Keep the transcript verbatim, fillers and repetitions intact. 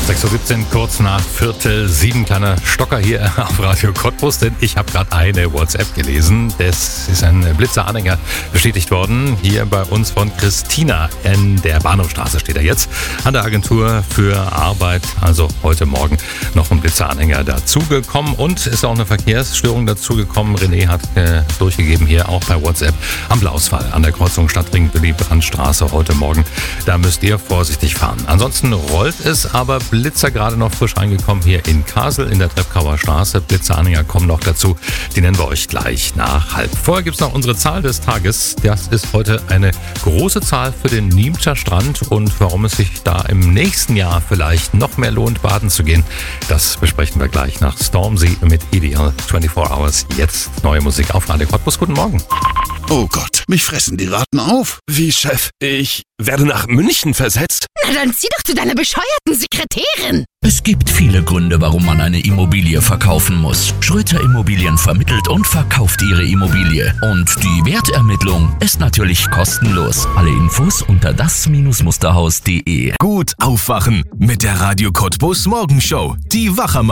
sechs Uhr siebzehn, kurz nach Viertel sieben, kleiner Stocker hier auf Radio Cottbus, denn ich habe gerade eine WhatsApp gelesen. Das ist ein Blitzer-Anhänger bestätigt worden, hier bei uns von Christina in der Bahnhofstraße steht er jetzt, an der Agentur für Arbeit, also heute Morgen noch ein Blitzer-Anhänger dazugekommen und ist auch eine Verkehrsstörung dazugekommen. René hat äh, durchgegeben hier auch bei WhatsApp Ampelausfall an der Kreuzung Stadtring-Willy-Brandt-Straße heute Morgen. Da müsst ihr vorsichtig fahren. Ansonsten rollt es, aber Blitzer gerade noch frisch reingekommen hier in Kassel in der Treppkauer Straße. Blitzeranhänger kommen noch dazu. Die nennen wir euch gleich nach halb. Vorher gibt es noch unsere Zahl des Tages. Das ist heute eine große Zahl für den Niemscher Strand und warum es sich da im nächsten Jahr vielleicht noch mehr lohnt, baden zu gehen, das besprechen wir gleich nach Stormzy mit Ideal vierundzwanzig Hours. Jetzt neue Musik auf Radio Cottbus. Guten Morgen. Oh Gott, mich fressen die Ratten auf. Wie, Chef? Ich werde nach München versetzt? Na dann zieh doch zu deiner bescheuerten Sekretärin. Es gibt viele Gründe, warum man eine Immobilie verkaufen muss. Schröter Immobilien vermittelt und verkauft ihre Immobilie. Und die Wertermittlung ist natürlich kostenlos. Alle Infos unter das Musterhaus punkt de. Gut aufwachen mit der Radio Cottbus Morgenshow. Die Wachermann.